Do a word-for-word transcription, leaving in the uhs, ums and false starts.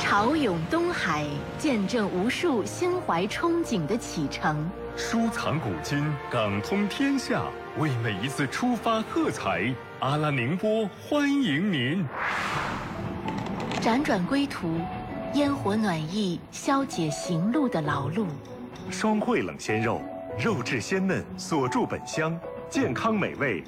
潮涌东海，见证无数心怀憧憬的启程。 书藏古今，港通天下，为每一次出发喝彩。阿拉宁波欢迎您。 辗转归途，烟火暖意消解行路的劳碌。 双汇冷鲜肉，肉质鲜嫩，锁住本香，健康美味